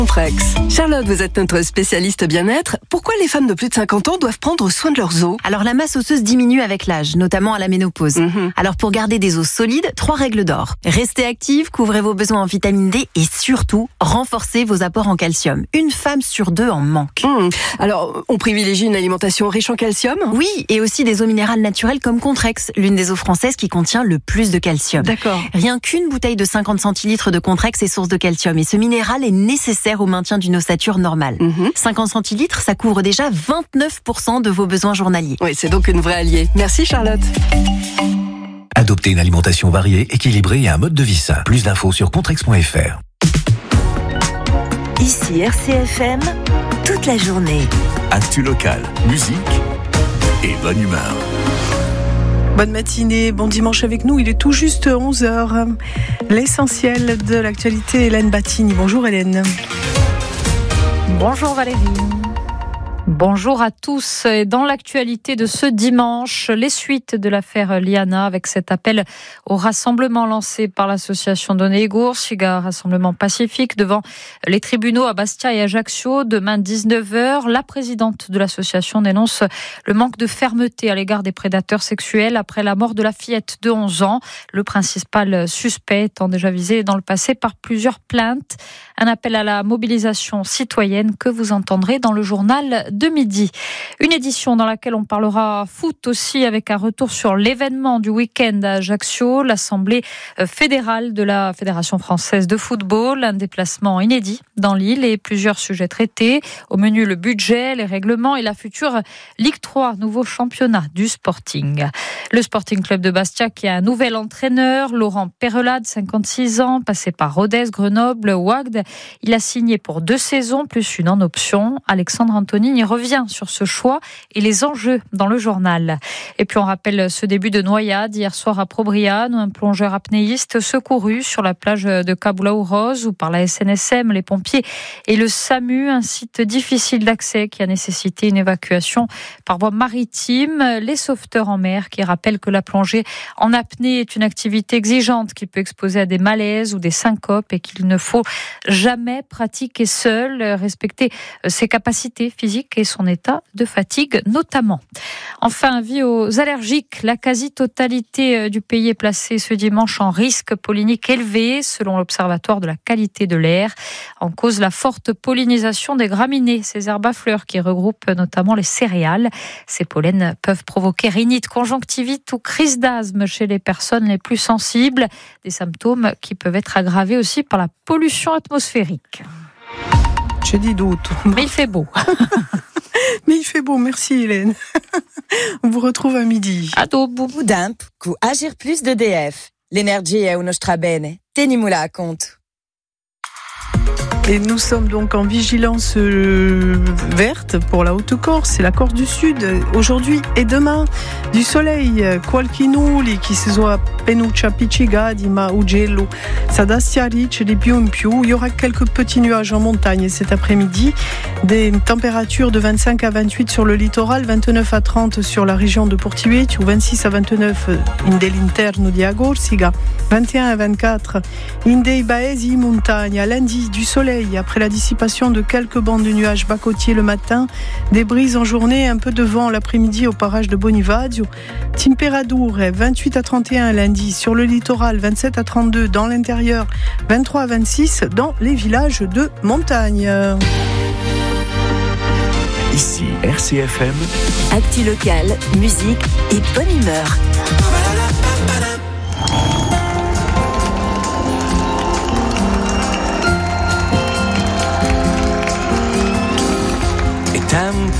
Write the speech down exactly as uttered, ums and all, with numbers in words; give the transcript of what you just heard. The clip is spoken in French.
Contrex. Charlotte, vous êtes notre spécialiste bien-être. Pourquoi les femmes de plus de cinquante ans doivent prendre soin de leurs os ? Alors la masse osseuse diminue avec l'âge, notamment à la ménopause. Mmh. Alors pour garder des os solides, trois règles d'or. Restez active, couvrez vos besoins en vitamine D et surtout, renforcez vos apports en calcium. Une femme sur deux en manque. Mmh. Alors, on privilégie une alimentation riche en calcium ? Oui, et aussi des eaux minérales naturelles comme Contrex, l'une des eaux françaises qui contient le plus de calcium. D'accord. Rien qu'une bouteille de cinquante centilitres de Contrex est source de calcium et ce minéral est nécessaire au maintien d'une ossature normale. Mmh. cinquante centilitres, ça couvre déjà vingt-neuf pour cent de vos besoins journaliers. Oui, c'est donc une vraie alliée. Merci Charlotte. Adoptez une alimentation variée, équilibrée et un mode de vie sain. Plus d'infos sur contrex point f r. Ici R C F M, toute la journée. Actu locale, musique et bonne humeur. Bonne matinée, bon dimanche avec nous, il est tout juste onze heures. L'essentiel de l'actualité, Hélène Battini. Bonjour Hélène. Bonjour Valérie. Bonjour à tous. Et dans l'actualité de ce dimanche, les suites de l'affaire Liana avec cet appel au rassemblement lancé par l'association Donner-Gour, Siga, rassemblement pacifique devant les tribunaux à Bastia et Ajaccio demain dix-neuf heures. La présidente de l'association dénonce le manque de fermeté à l'égard des prédateurs sexuels après la mort de la fillette de onze ans. Le principal suspect étant déjà visé dans le passé par plusieurs plaintes. Un appel à la mobilisation citoyenne que vous entendrez dans le journal de midi. Une édition dans laquelle on parlera foot aussi avec un retour sur l'événement du week-end à Ajaccio, l'Assemblée fédérale de la Fédération française de football, un déplacement inédit dans l'île et plusieurs sujets traités. Au menu, le budget, les règlements et la future Ligue trois, nouveau championnat du Sporting. Le Sporting Club de Bastia qui a un nouvel entraîneur, Laurent Perrelade, cinquante-six ans, passé par Rodez, Grenoble, Ouagde. Il a signé pour deux saisons, plus une en option. Alexandre Antonini y revient sur ce choix et les enjeux dans le journal. Et puis on rappelle ce début de noyade hier soir à Probriane, où un plongeur apnéiste secouru sur la plage de Cabulaou-Rose, où par la S N S M, les pompiers et le SAMU, un site difficile d'accès qui a nécessité une évacuation par voie maritime. Les sauveteurs en mer qui rappellent que la plongée en apnée est une activité exigeante qui peut exposer à des malaises ou des syncopes et qu'il ne faut jamais pratiquer seul, respecter ses capacités physiques et son état de fatigue notamment. Enfin, avis aux allergiques, la quasi-totalité du pays est placée ce dimanche en risque pollinique élevé selon l'Observatoire de la qualité de l'air. En cause, la forte pollinisation des graminées, ces herbes à fleurs qui regroupent notamment les céréales. Ces pollens peuvent provoquer rhinite, conjonctivite ou crise d'asthme chez les personnes les plus sensibles. Des symptômes qui peuvent être aggravés aussi par la pollution atmosphérique. Je dis d'autres. Mais il fait beau. Mais il fait beau, merci Hélène. On vous retrouve à midi. A dopo. Udamp, cu Agir Plus d'E D F. L'energia è uno strabene. Tenimula a conto. Et nous sommes donc en vigilance euh, verte pour la Haute-Corse et la Corse du Sud. Aujourd'hui et demain, du soleil, qualche nuli qui si soit penuccia piccigati ma ugello s'adastia ricci di più in più. Il y aura quelques petits nuages en montagne cet après-midi. Des températures de vingt-cinq à vingt-huit sur le littoral, vingt-neuf à trente sur la région de Portivecchio, vingt-six à vingt-neuf in dell'interno di Agorsica, vingt et un à vingt-quatre in dei paesi in montagna. Lundi, du soleil après la dissipation de quelques bandes de nuages bas-côtiers le matin, des brises en journée, un peu de vent l'après-midi au parage de Bonivadio. Temperature vingt-huit à trente et un lundi sur le littoral, vingt-sept à trente-deux dans l'intérieur, vingt-trois à vingt-six dans les villages de montagne. Ici R C F M. Actu locale, musique et bonne humeur. Tempo